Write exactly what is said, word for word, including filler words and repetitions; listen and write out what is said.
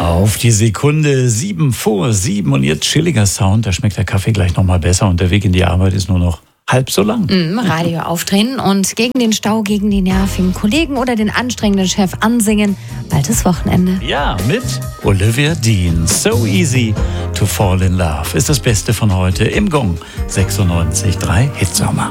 Auf die Sekunde sieben vor sieben und jetzt chilliger Sound, da schmeckt der Kaffee gleich nochmal besser und der Weg in die Arbeit ist nur noch halb so lang. Mm, Radio aufdrehen und gegen den Stau, gegen die nervigen Kollegen oder den anstrengenden Chef ansingen. Bald ist Wochenende. Ja, mit Olivia Dean. So easy to fall in love ist das Beste von heute im Gong sechsundneunzig Komma drei Hitsommer.